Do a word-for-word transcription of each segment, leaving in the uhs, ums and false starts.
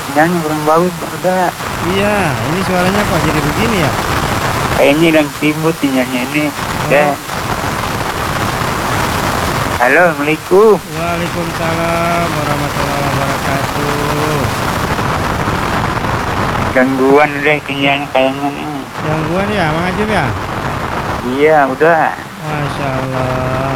Sinyalnya kurang bagus udah. Iya, ini suaranya kok jadi begini ya? Kayaknya yang timbul sinyalnya ini. Udah. Oh, Halo, Assalamualaikum. waalaikumsalam warahmatullahi wabarakatuh. Gangguan udah sinyalnya kayaknya nih. Gangguan ya, Mang Ajum ya? Iya, udah. Masya Allah.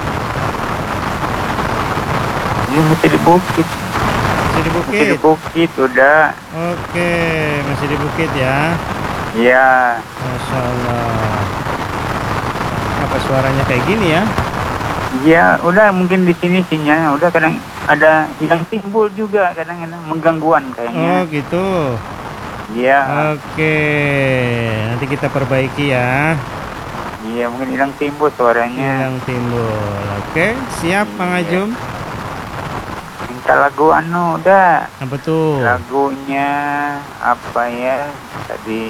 Ini masih di bukit. Masih di Masih di bukit? bukit, udah. Oke, masih di bukit ya. Iya. Masya Allah. Apa suaranya kayak gini ya? Iya, udah mungkin di sini sinyalnya udah kadang ada yang timbul juga kadang-kadang menggangguan Oh kayaknya. gitu. Iya. Oke, nanti kita perbaiki ya. Iya, mungkin hilang timbul suaranya. Hilang timbul. Oke, siap Mang Iya. Ajum. Minta lagu anu udah. Apa tuh? Lagunya apa ya? Tadi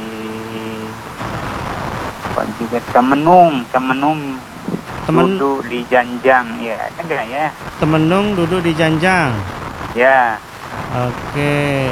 apa juga Temenung, Temenung Temen duduk di janjang ya, ada enggak ya? Temenung duduk di janjang. Ya, Oke.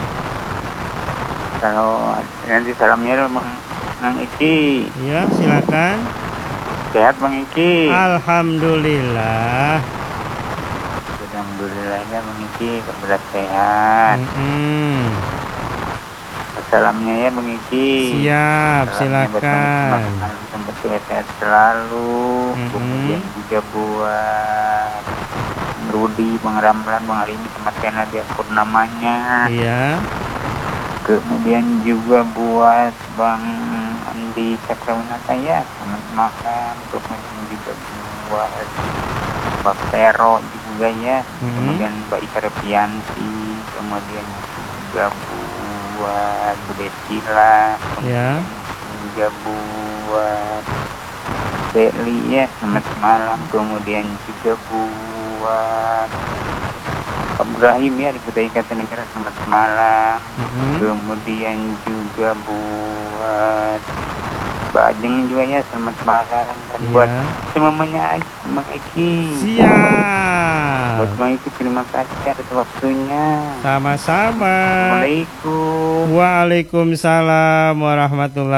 kalau nanti salamnya Bang Bang Iki. Ya, silakan. Sehat Bang Iki. Alhamdulillah. Alhamdulillah ya Bang Iki, kabar sehat. Mm-mm. Salamnya ya Bang Iki. Siap, Salamnya buat Bang Iki, silakan. makan sampai sehat-sehat selalu. Mm-mm. Kemudian juga buat Rudi, Bang Ramlan, Bang Alimi, sama Tena dia purnamanya. Iya. Kemudian juga buat Bang Andi Cakrawinata ya, selamat makan. Kemudian juga buat Mbak Pero juga ya. Mm-mm. Kemudian Mbak Ika Repianti. Kemudian juga buat Bu Desila. Ya. Juga buat Beli ya, selamat malam. Kemudian juga buat Pak Ibrahim ya di Kutai Kartanegara, selamat malam. Mm-mm. Kemudian juga buat Mbak Ajeng juga ya, selamat malam. Dan Iya. buat semuanya Bang Eki. Siap. Buat Bang Eki terima kasih atas waktunya. Sama-sama. Assalamualaikum. Waalaikumsalam warahmatullahi